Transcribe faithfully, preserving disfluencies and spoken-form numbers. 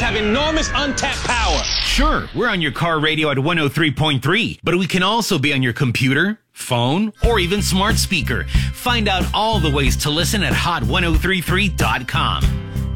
have enormous untapped power. Sure, we're on your car radio at one oh three point three, but we can also be on your computer, phone, or even smart speaker. Find out all the ways to listen at hot ten thirty-three dot com.